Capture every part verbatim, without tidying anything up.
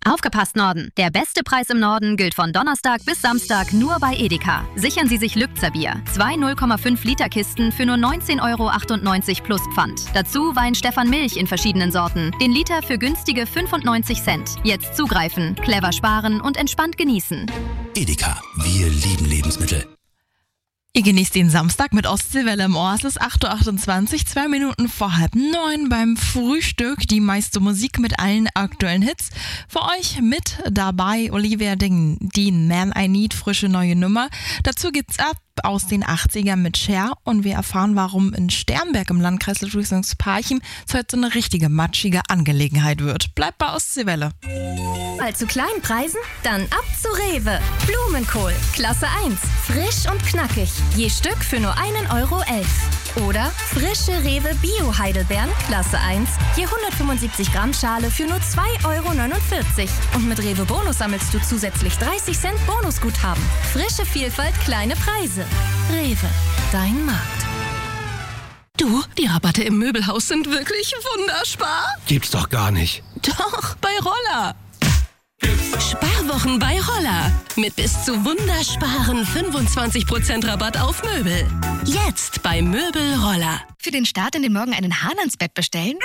Aufgepasst Norden! Der beste Preis im Norden gilt von Donnerstag bis Samstag nur bei Edeka. Sichern Sie sich Lübzer Bier. Zwei null Komma fünf Liter Kisten für nur neunzehn Euro achtundneunzig plus Pfand. Dazu Wein Stefan Milch in verschiedenen Sorten. Den Liter für günstige fünfundneunzig Cent. Jetzt zugreifen, clever sparen und entspannt genießen. Edeka, wir lieben Lebensmittel. Ihr genießt den Samstag mit Ostseewelle im Ohr. Es ist acht Uhr achtundzwanzig, zwei Minuten vor halb neun beim Frühstück. Die meiste Musik mit allen aktuellen Hits. Für euch mit dabei Olivia Dean, Man I Need, frische neue Nummer. Dazu geht's ab aus den achtzigern mit Cher und wir erfahren, warum in Sternberg im Landkreis Ludwigshafen-Parchim es heute so eine richtige matschige Angelegenheit wird. Bleibt bei Ostseewelle. Bei zu kleinen Preisen? Dann ab zu Rewe. Blumenkohl, Klasse eins, frisch und knackig. Je Stück für nur einen Euro elf. Oder frische Rewe Bio-Heidelbeeren, Klasse eins, je hundertfünfundsiebzig Gramm Schale für nur zwei Euro neunundvierzig. Und mit Rewe Bonus sammelst du zusätzlich dreißig Cent Bonusguthaben. Frische Vielfalt, kleine Preise. Rewe, dein Markt. Du, die Rabatte im Möbelhaus sind wirklich wunderspar. Gibt's doch gar nicht. Doch, bei Roller. Sparwochen bei Roller. Mit bis zu wundersparen fünfundzwanzig Prozent Rabatt auf Möbel. Jetzt bei Möbel Roller. Für den Start in den Morgen einen Hahn ans Bett bestellen?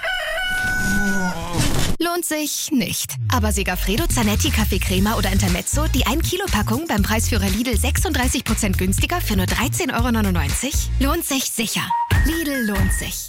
Lohnt sich nicht. Aber Segafredo, Zanetti, Kaffee Crema oder Intermezzo, die ein Kilo Packung beim Preisführer Lidl sechsunddreißig Prozent günstiger für nur dreizehn Euro neunundneunzig? Lohnt sich sicher. Lidl lohnt sich.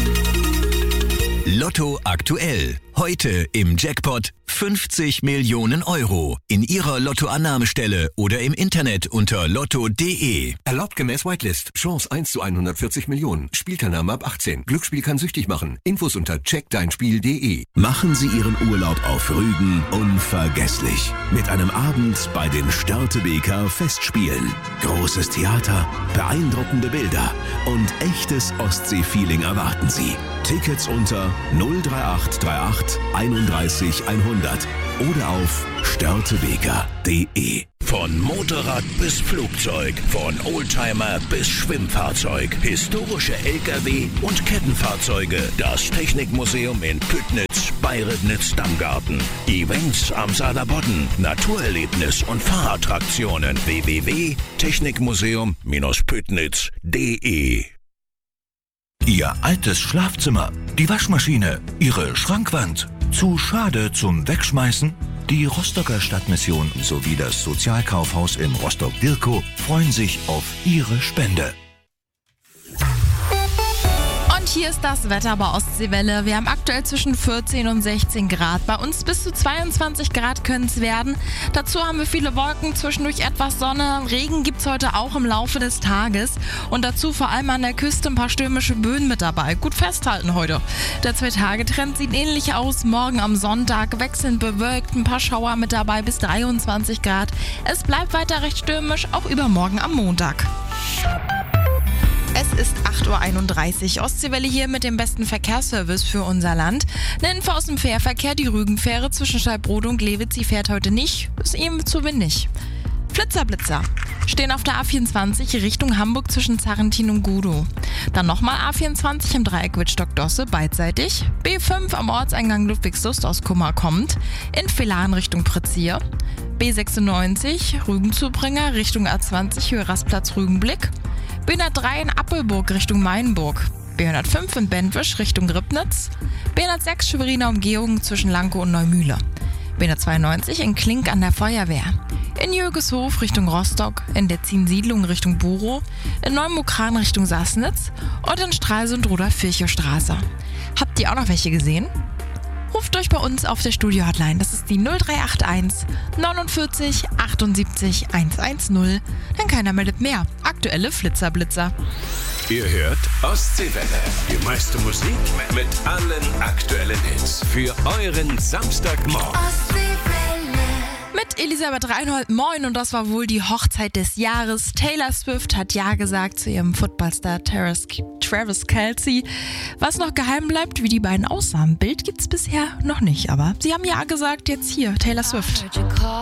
Lotto aktuell. Heute im Jackpot fünfzig Millionen Euro. In Ihrer Lottoannahmestelle oder im Internet unter lotto punkt de. Erlaubt gemäß Whitelist. Chance eins zu hundertvierzig Millionen. Spielteilnahme ab achtzehn. Glücksspiel kann süchtig machen. Infos unter check dein spiel punkt de. Machen Sie Ihren Urlaub auf Rügen unvergesslich. Mit einem Abend bei den Störtebeker Festspielen. Großes Theater, beeindruckende Bilder und echtes Ostsee-Feeling erwarten Sie. Tickets unter null drei acht drei acht einunddreißig hundert oder auf störtebeker punkt de. Von Motorrad bis Flugzeug, von Oldtimer bis Schwimmfahrzeug, historische L K W und Kettenfahrzeuge. Das Technikmuseum in Püttnitz bei Ribnitz-Dammgarten. Events am Saarlandbodden, Naturerlebnis und Fahrattraktionen. w w w punkt technikmuseum püttnitz punkt de. Ihr altes Schlafzimmer, die Waschmaschine, Ihre Schrankwand. Zu schade zum Wegschmeißen? Die Rostocker Stadtmission sowie das Sozialkaufhaus in Rostock-Dirkow freuen sich auf Ihre Spende. Und hier ist das Wetter bei Ostseewelle. Wir haben aktuell zwischen vierzehn und sechzehn Grad. Bei uns bis zu zweiundzwanzig Grad können es werden. Dazu haben wir viele Wolken, zwischendurch etwas Sonne. Regen gibt es heute auch im Laufe des Tages. Und dazu vor allem an der Küste ein paar stürmische Böen mit dabei. Gut festhalten heute. Der Zwei-Tage-Trend sieht ähnlich aus. Morgen am Sonntag wechselnd bewölkt, ein paar Schauer mit dabei bis dreiundzwanzig Grad. Es bleibt weiter recht stürmisch, auch übermorgen am Montag. Es ist acht Uhr einunddreißig. Ostseewelle hier mit dem besten Verkehrsservice für unser Land. Eine Info aus dem Fährverkehr. Die Rügenfähre zwischen Stallbrode und Glewitz, die fährt heute nicht. Ist ihm zu windig. Flitzer-Blitzer stehen auf der A vierundzwanzig Richtung Hamburg zwischen Zarrentin und Gudow. Dann nochmal A vierundzwanzig im Dreieck Wittstock-Dosse beidseitig. B fünf am Ortseingang Ludwigslust aus Kummer kommt. In Villaren Richtung Prezier. B sechsundneunzig Rügenzubringer Richtung A zwanzig Höhe Rastplatz Rügenblick. B hundertdrei in Appelburg Richtung Mainburg. B hundertfünf in Bentwisch Richtung Ribnitz. B hundertsechs Schweriner Umgehung zwischen Lankow und Neumühle. B hundertzweiundneunzig in Klink an der Feuerwehr. In Jögeshof Richtung Rostock, in Detzin-Siedlung Richtung Burow, in Neumukran Richtung Sassnitz und in Stralsund Rudolf-Virchow-Straße. Habt ihr auch noch welche gesehen? Ruft euch bei uns auf der Studio-Hotline. Das ist die null drei acht eins neunundvierzig achtundsiebzig hundertzehn. Denn keiner meldet mehr. Aktuelle Flitzer-Blitzer. Ihr hört Ostseewelle. Die meiste Musik mit allen aktuellen Hits. Für euren Samstagmorgen. Mit Elisabeth Reinhold, moin, und das war wohl die Hochzeit des Jahres. Taylor Swift hat Ja gesagt zu ihrem Footballstar Travis, Travis Kelce. Was noch geheim bleibt, wie die beiden aussahen. Bild gibt's bisher noch nicht, aber sie haben Ja gesagt, jetzt hier, Taylor Swift.